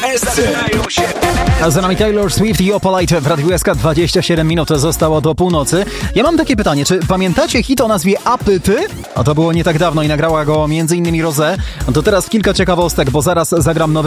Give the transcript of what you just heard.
ESC. A za nami Taylor Swift i Opalite w Radiu SK. 27 minut zostało do północy. Ja mam takie pytanie, czy pamiętacie hit o nazwie Apyty? A to było nie tak dawno i nagrała go m.in. Rosé. No to teraz kilka ciekawostek, bo zaraz zagram nowy